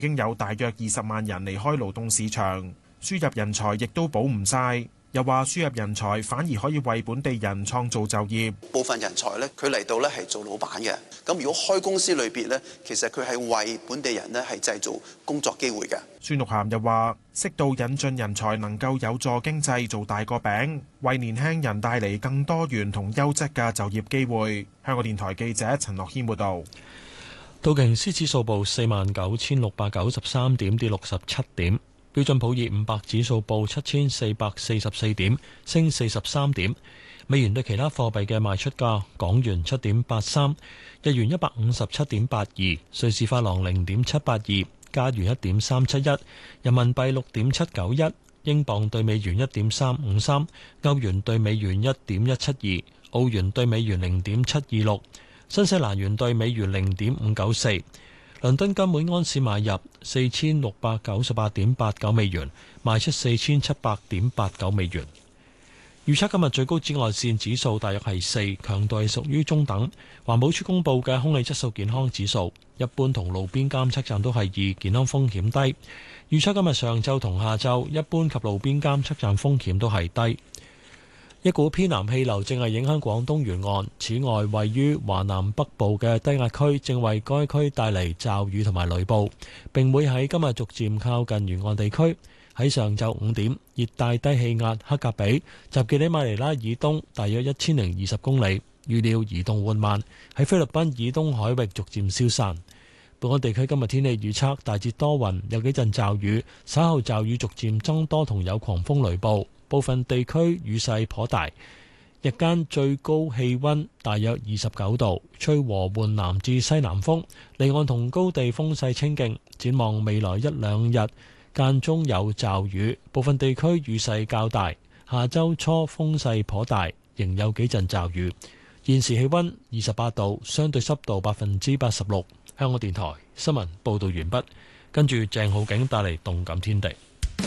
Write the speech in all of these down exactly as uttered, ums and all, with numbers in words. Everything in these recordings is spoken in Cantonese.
已經有大約二十萬人離開勞動市場，輸入人才亦都補唔晒。又話輸入人才反而可以為本地人創造就業。 部分人才咧，佢嚟到咧係做老闆嘅。咁如果開公司裏邊咧，其實佢係為本地人咧係製造工作機會嘅。 孫玉菡又話：適度引進人才能夠有助經濟做大個餅，為年輕人帶嚟更多元同優質嘅就業機會。香港電台記者陳樂軒報導。 道瓊斯指數報四萬九千六百九十三點，跌六十七點。標準普爾五百指數報七千四百四十四點，升四十三點。美元對其他貨幣嘅賣出價：港元七點八三，日元一百五十七點八二，瑞士法郎零點七八二，加元一點三七一，人民幣六點七九一，英鎊對美元一點三五三，歐元對美元一點一七二，澳元對美元零點七二六，新西蘭元對美元零點五九四。倫敦金每安士買入四千六百九十八點八九美元，賣出四千七百點八九美元。預測今日最高紫外線指數大約係四，強度係屬於中等。環保署公佈嘅空氣質素健康指數，一般同路邊監測站都係二，健康風險低。預測今日上晝同下晝，一般及路邊監測站風險都係低。一股偏南氣流正係影響廣東沿岸，此外位於華南北部嘅低壓區正為該區帶嚟驟雨同埋雷暴，並會喺今日逐漸靠近沿岸地區。喺上晝五點，熱帶低氣壓克格比集結喺馬尼拉以東大約一千零二十公里，預料移動緩慢，喺菲律賓以東海域逐漸消散。本港地區今日天氣預測大致多雲，有幾陣驟雨，稍後驟雨逐漸增多同有狂風雷暴。部分地區雨勢頗大，日間最高氣溫大約二十九度，吹和緩南至西南風，離岸同高地風勢清勁。展望未來一兩日間中有驟雨，部分地區雨勢較大。下周初風勢頗大，仍有幾陣驟雨。現時氣溫二十八度，相對濕度百分之八十六。香港電台新聞報道完畢，跟住鄭浩景帶嚟動感天地。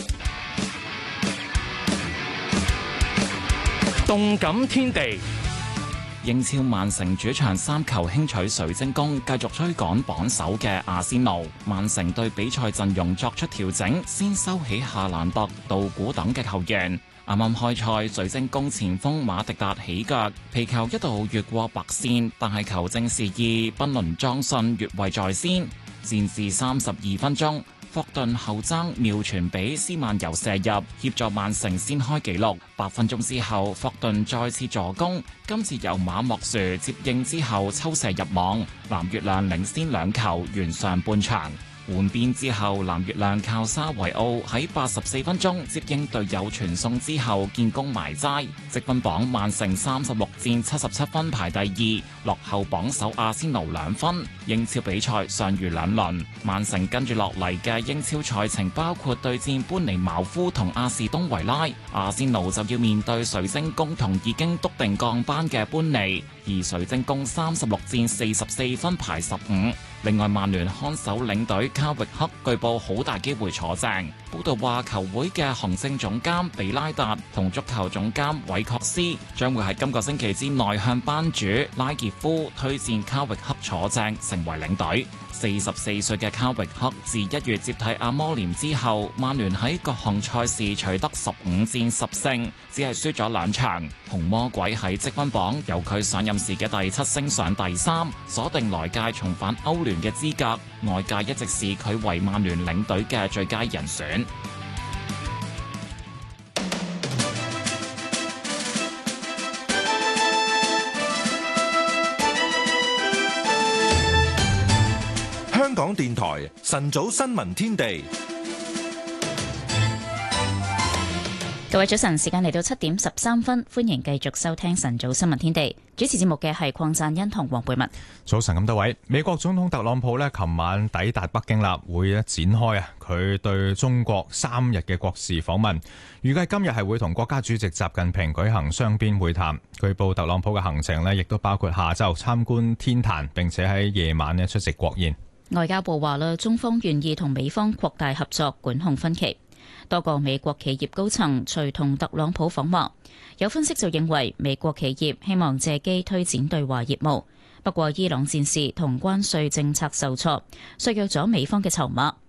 動感天地， 英超曼城主場三球輕取水晶宮，繼續追趕榜首嘅阿仙奴。曼城對比賽陣容作出調整，先收起夏蘭特、杜古等嘅球員。啱啱開賽，水晶宮前鋒馬迪達起腳，皮球一度越過白線，但係球證示意賓倫莊信越位在先。戰至三十二分鐘，霍頓後爭妙傳俾斯曼尤射入，協助曼城先開紀錄。八分鐘之後，霍頓再次助攻，今次由馬莫殊接應之後抽射入網，藍月亮領先兩球，完上半場。換邊之後，藍月亮靠沙維奧喺八十四分鐘接應隊友傳送之後建功埋齋。積分榜曼城三十六戰七十七分排第二，落後榜首阿仙奴兩分。英超比賽尚餘兩輪，曼城跟住落嚟嘅英超賽程包括對戰班尼茅夫同阿士東維拉，阿仙奴就要面對水晶宮同已經篤定降班嘅班尼，而水晶宮三十六戰四十四分排十五。另外，曼聯看守領隊卡域克據報好大機會坐正。報道話，球會嘅行政總監比拉達同足球總監韋確斯將會喺今個星期之內向班主拉傑夫推薦卡域克坐正，成為領隊。四十四歲嘅卡域克自一月接替阿摩廉之後，曼聯喺各項賽事取得十五戰十勝，只係輸咗兩場。紅魔鬼喺積分榜由佢上任時嘅第七升上第三，鎖定來屆重返歐聯嘅資格。外界一直視佢為曼聯領隊嘅最佳人選。 香港電台晨早新聞天地， 各位早晨，時間嚟到七點十三分，歡迎繼續收聽晨早新聞天地。主持節目嘅係鄺贊恩同黃貝文。 早晨咁多位，美國總統特朗普呢，琴晚抵達北京啦，會咧展開啊佢對中國三日嘅國事訪問，預計今日係會同國家主席習近平舉行雙邊會談。據報特朗普嘅行程呢，亦都包括下晝參觀天壇，並且喺夜晚呢出席國宴。 外交部話啦，中方願意同美方擴大合作，管控分歧。多個美國企業高層隨同特朗普訪華，有分析就認為美國企業希望借機推展對華業務。不過伊朗戰事同關稅政策受挫，削弱咗美方嘅籌碼。